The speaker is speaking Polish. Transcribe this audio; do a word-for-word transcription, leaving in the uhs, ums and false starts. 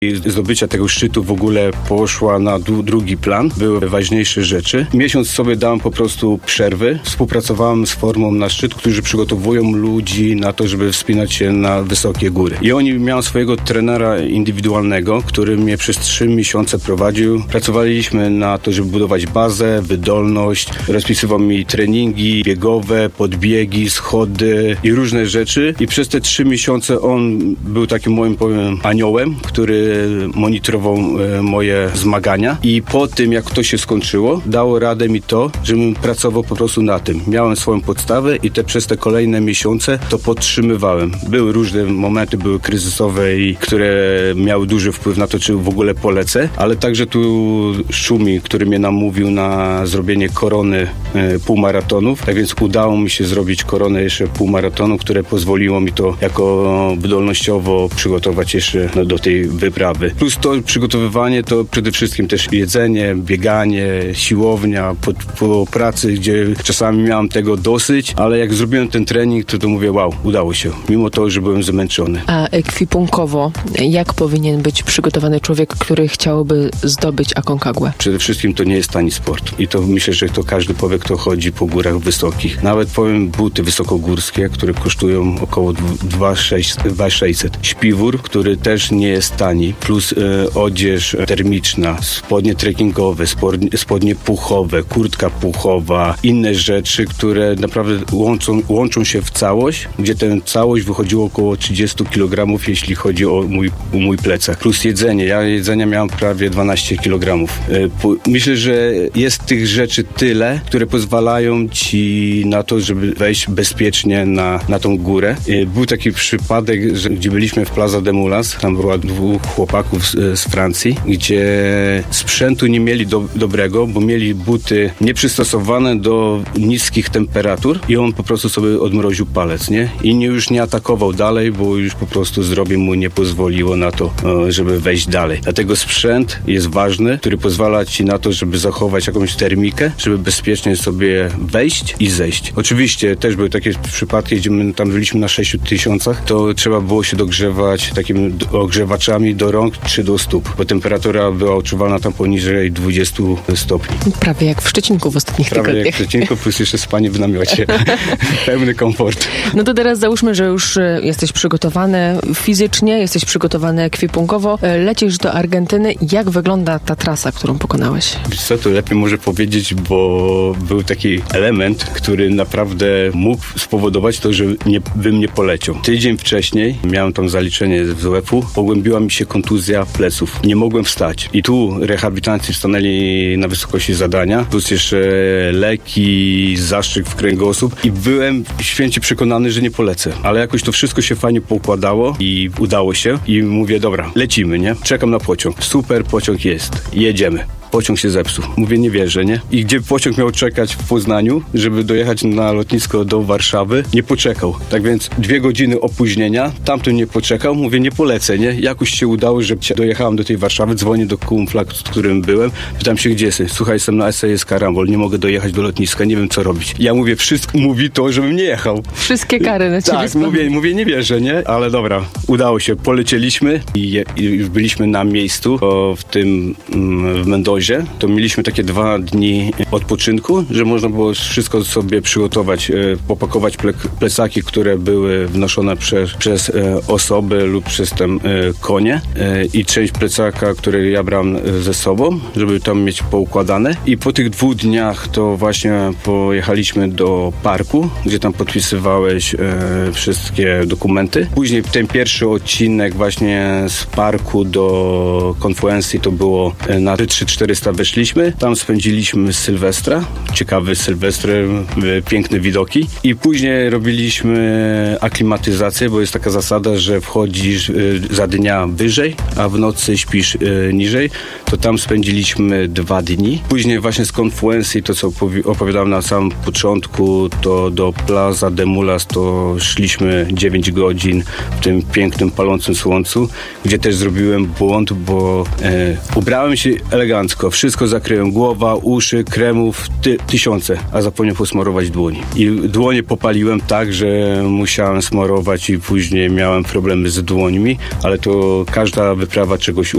i zdobycia tego szczytu w ogóle poszła na d- drugi plan. Były ważniejsze rzeczy. Miesiąc sobie dałem po prostu przerwy. Współpracowałem z Formą na szczyt, którzy przygotowują ludzi na to, żeby wspinać się na wysokie góry. I oni miałem swojego trenera indywidualnego, który mnie przez trzy miesiące prowadził. Pracowaliśmy na to, żeby budować bazę, wydolność. Rozpisywał mi treningi biegowe, podbiegi, schody i różne rzeczy. I przez te trzy miesiące on był takim moim, powiem, aniołem, który monitorował e, moje zmagania. I po tym, jak to się skończyło, dało radę mi to, żebym pracował po prostu na tym. Miałem swoją podstawę i te przez te kolejne miesiące to podtrzymywałem. Były różne momenty, były kryzysowe, i które miały duży wpływ na to, czy w ogóle polecę, ale także tu Szumi, który mnie namówił na zrobienie korony e, półmaratonów. Tak więc udało mi się zrobić koronę jeszcze półmaratonu, które pozwoliło mi to jako wydolnościowo przygotować jeszcze no, do tej wyprawy. Plus to przygotowywanie to przede wszystkim też jedzenie, bieganie, siłownia, po, po pracy, gdzie czasami miałem tego dosyć, ale jak zrobiłem ten trening, to to mówię, wow, udało się, mimo to, że byłem zmęczony. A ekwipunkowo, jak powinien być przygotowany człowiek, który chciałby zdobyć Aconcagua? Przede wszystkim to nie jest tani sport i to myślę, że to każdy powie, kto chodzi po górach wysokich. Nawet powiem buty wysokogórskie, które kosztują około dwa tysiące sześćset. Śpiwór, który też nie jest tani, plus e, odzież termiczna, spodnie trekkingowe, spodnie, spodnie puchowe, kurtka puchowa, inne rzeczy, które naprawdę łączą, łączą się w całość, gdzie ten całość wychodziło około trzydzieści kilogramów, jeśli chodzi o mój, o mój plecak. Plus jedzenie. Ja jedzenia miałem prawie dwanaście kilogramów. E, po, myślę, że jest tych rzeczy tyle, które pozwalają ci na to, żeby wejść bezpiecznie na, na tą górę. E, był taki przypadek, że, gdzie byliśmy w Plaza de Mulas, tam było dwóch chłopaków z, z Francji, gdzie sprzętu nie mieli do, dobrego, bo mieli buty nieprzystosowane do niskich temperatur i on po prostu sobie odmroził palec, nie? I nie, już nie atakował dalej, bo już po prostu zdrowie mu nie pozwoliło na to, żeby wejść dalej. Dlatego sprzęt jest ważny, który pozwala ci na to, żeby zachować jakąś termikę, żeby bezpiecznie sobie wejść i zejść. Oczywiście też były takie przypadki, gdzie my tam byliśmy na sześciu tysiącach, to trzeba było się dogrzewać takimi ogrzewaczami do rąk czy do stóp, bo temperatura była odczuwalna tam poniżej dwudziestu stopni. Prawie jak w Szczecinku w ostatnich Prawie tygodniach. jak w Szczecinku, plus jeszcze spanie w namiocie. Pełny komfort. No to teraz załóżmy, że już jesteś przygotowany fizycznie, jesteś przygotowany ekwipunkowo, lecisz do Argentyny. Jak wygląda ta trasa, którą pokonałeś? Wiesz co, to lepiej może powiedzieć, bo był taki element, który naprawdę mógł spowodować to, że nie, bym nie poleciał. Tydzień wcześniej miałem tam zaliczenie z W F u, pogłębiła mi się kontuzja pleców. Nie mogłem wstać. I tu rehabilitanci stanęli na wysokości zadania, plus jeszcze leki, zastrzyk w kręgosłup i byłem święcie przekonany, że nie polecę. Ale jakoś to wszystko się fajnie poukładało i udało się i mówię, dobra, lecimy, nie? Czekam na pociąg. Super, pociąg jest. Jedziemy. Pociąg się zepsuł. Mówię, nie wierzę, nie? I gdzie pociąg miał czekać w Poznaniu, żeby dojechać na lotnisko do Warszawy, nie poczekał. Tak więc dwie godziny opóźnienia, tamten nie poczekał, mówię, nie polecę, nie? Jakoś się udało, że dojechałem do tej Warszawy, dzwonię do kumfla, z którym byłem, pytam się, gdzie jesteś? Słuchaj, jestem na S A S Karambol, nie mogę dojechać do lotniska, nie wiem, co robić. Ja mówię, wszystko mówi to, żebym nie jechał. Wszystkie kary na ciebie. Tak, mówię, mówię, nie wierzę, nie? Ale dobra, udało się, polecieliśmy i, i już byliśmy na miejscu, o, w tym, w Mendozie. To mieliśmy takie dwa dni odpoczynku, że można było wszystko sobie przygotować, popakować plecaki, które były wnoszone przez, przez osoby lub przez tam konie i część plecaka, który ja brałem ze sobą, żeby tam mieć poukładane. I po tych dwóch dniach to właśnie pojechaliśmy do parku, gdzie tam podpisywałeś wszystkie dokumenty. Później ten pierwszy odcinek właśnie z parku do konfluencji to było na trzy czterysta weszliśmy. Tam spędziliśmy Sylwestra. Ciekawy Sylwestr, piękne widoki. I później robiliśmy aklimatyzację, bo jest taka zasada, że wchodzisz za dnia wyżej, a w nocy śpisz niżej. To tam spędziliśmy dwa dni. Później właśnie z konfluencji, to co opowiadałem na samym początku, to do Plaza de Mulas to szliśmy dziewięć godzin w tym pięknym, palącym słońcu, gdzie też zrobiłem błąd, bo e, ubrałem się elegancko. Wszystko, wszystko zakryłem. Głowa, uszy, kremów, ty, tysiące, a zapomniałem posmarować dłoni. I dłonie popaliłem tak, że musiałem smarować i później miałem problemy z dłońmi, ale to każda wyprawa czegoś